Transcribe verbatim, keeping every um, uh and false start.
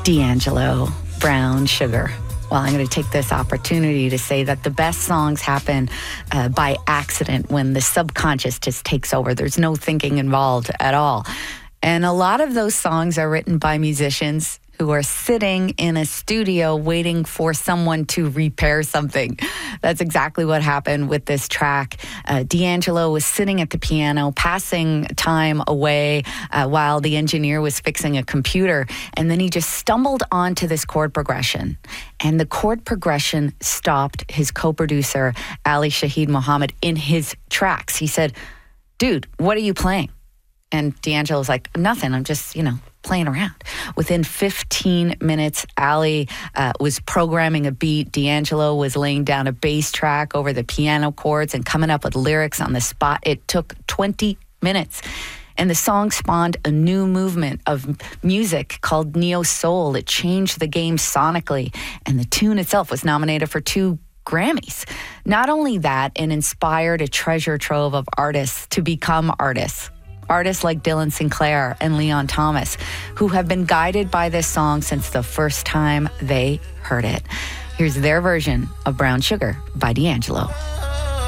D'Angelo, Brown Sugar. Well, I'm going to take this opportunity to say that the best songs happen uh, by accident when the subconscious just takes over. There's no thinking involved at all. And a lot of those songs are written by musicians who are sitting in a studio waiting for someone to repair something. That's exactly what happened with this track. Uh, D'Angelo was sitting at the piano, passing time away uh, while the engineer was fixing a computer. And then he just stumbled onto this chord progression. And the chord progression stopped his co-producer, Ali Shaheed Muhammad, in his tracks. He said, "Dude, what are you playing?" And D'Angelo's like, "Nothing, I'm just, you know, playing around." Within fifteen minutes, Ali uh, was programming a beat. D'Angelo was laying down a bass track over the piano chords and coming up with lyrics on the spot. It took twenty minutes. And the song spawned a new movement of music called Neo Soul. It changed the game sonically. And the tune itself was nominated for two Grammys. Not only that, it inspired a treasure trove of artists to become artists. Artists like Dylan Sinclair and Leon Thomas, who have been guided by this song since the first time they heard it. Here's their version of Brown Sugar by D'Angelo.